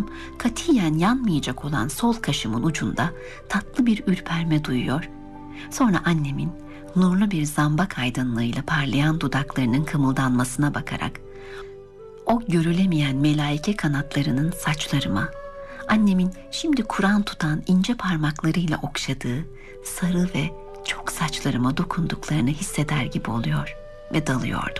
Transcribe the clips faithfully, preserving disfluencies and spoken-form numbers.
tam katiyen yanmayacak olan sol kaşımın ucunda tatlı bir ürperme duyuyor. Sonra annemin nurlu bir zambak aydınlığıyla parlayan dudaklarının kımıldanmasına bakarak o görülemeyen melaike kanatlarının saçlarıma, annemin şimdi Kur'an tutan ince parmaklarıyla okşadığı sarı ve çok saçlarıma dokunduklarını hisseder gibi oluyor ve dalıyordum.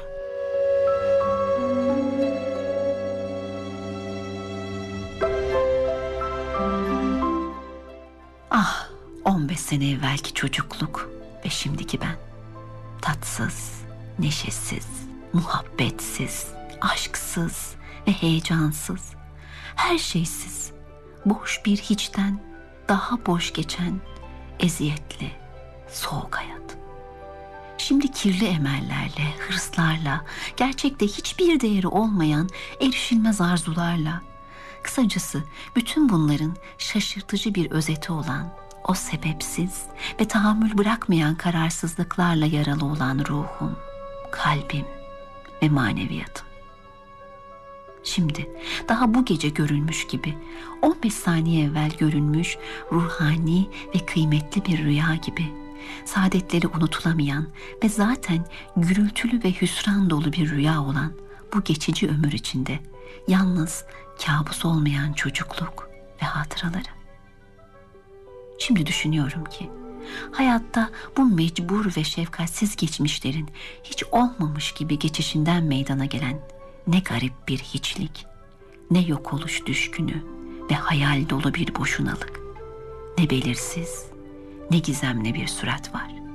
Ah, on beş sene evvelki çocukluk ve şimdiki ben. Tatsız, neşesiz, muhabbetsiz, aşksız ve heyecansız, her şeysiz, boş bir hiçten daha boş geçen eziyetli, soğuk hayat. Şimdi kirli emellerle, hırslarla, gerçekte hiçbir değeri olmayan erişilmez arzularla, kısacası bütün bunların şaşırtıcı bir özeti olan o sebepsiz ve tahammül bırakmayan kararsızlıklarla yaralı olan ruhum, kalbim ve maneviyatım. Şimdi daha bu gece görülmüş gibi, on beş saniye evvel görülmüş ruhani ve kıymetli bir rüya gibi, saadetleri unutulamayan ve zaten gürültülü ve hüsran dolu bir rüya olan bu geçici ömür içinde yalnız kabus olmayan çocukluk ve hatıraları. Şimdi düşünüyorum ki hayatta bu mecbur ve şefkatsiz geçmişlerin hiç olmamış gibi geçişinden meydana gelen ne garip bir hiçlik, ne yok oluş düşkünü ve hayal dolu bir boşunalık, ne belirsiz, ne gizemli bir sürat var.